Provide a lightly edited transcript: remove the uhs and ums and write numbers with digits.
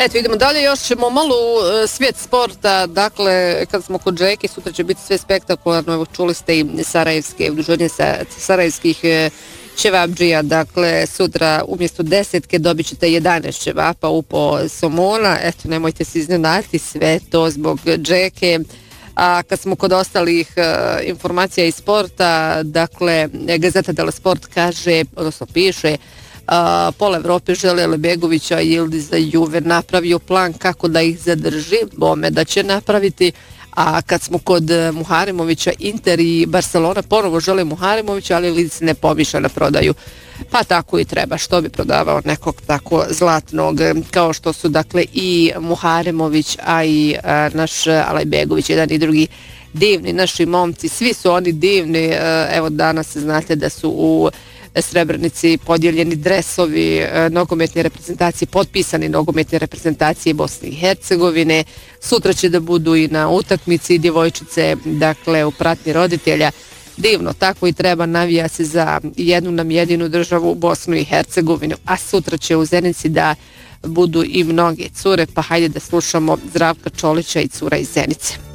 Eto, idemo dalje, još ćemo malo svijet sporta, dakle, kad smo kod Žeke, sutra će biti sve spektakularno, evo čuli ste i sarajevske, udruženje sarajevskih ćevabdžija, dakle, sutra umjesto 10 dobit ćete 11 ćevapa upo somona, eto, nemojte se iznenaditi, sve to zbog Žeke. A kad smo kod ostalih informacija iz sporta, dakle, Gazeta dello Sport kaže, odnosno piše, pola Evrope žele Alibjegovića i Ildiza Juve napravio plan kako da ih zadrži, bome da će napraviti. A kad smo kod Muharimovića, Inter i Barcelona ponovo žele Muharimovića, ali Ildiz ne pomišlja na prodaju. Pa tako i treba, što bi prodavao nekog tako zlatnog kao što su dakle i Muharimović, a i naš Alibjegović, jedan i drugi divni naši momci, svi su oni divni. Evo danas znate da su u Srebrenici podijeljeni dresovi nogometne reprezentacije, potpisani nogometne reprezentacije Bosne i Hercegovine. Sutra će da budu i na utakmici djevojčice, dakle u pratnji roditelja. Divno, tako i treba, navija se za jednu nam jedinu državu, Bosnu i Hercegovinu, a sutra će u Zenici da budu i mnoge cure, pa hajde da slušamo Zdravka Čolića i cura iz Zenice.